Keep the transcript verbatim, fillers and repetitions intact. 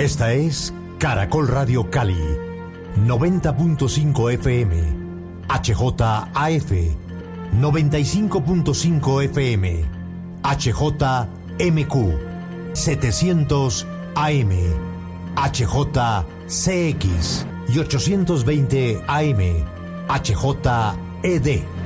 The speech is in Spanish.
Esta es Caracol Radio Cali, noventa punto cinco F M, H J A F, noventa y cinco punto cinco F M, H J M Q, setecientos A M, H J C X y ochocientos veinte A M, H J E D.